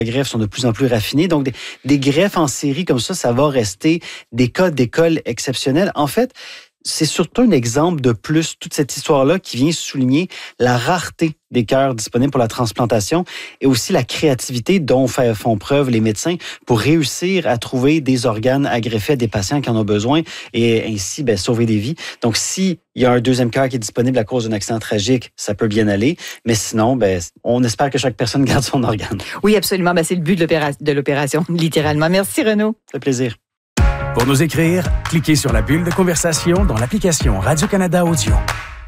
greffes sont de plus en plus raffinées. Donc, des greffes en série comme ça va rester des cas d'école exceptionnels. En fait, c'est surtout un exemple de plus, toute cette histoire-là qui vient souligner la rareté des cœurs disponibles pour la transplantation et aussi la créativité dont font preuve les médecins pour réussir à trouver des organes à greffer à des patients qui en ont besoin et ainsi sauver des vies. Donc, s'il y a un deuxième cœur qui est disponible à cause d'un accident tragique, ça peut bien aller. Mais sinon, on espère que chaque personne garde son organe. Oui, absolument. C'est le but de l'opération, littéralement. Merci, Renaud. Ça fait plaisir. Pour nous écrire, cliquez sur la bulle de conversation dans l'application Radio-Canada Audio.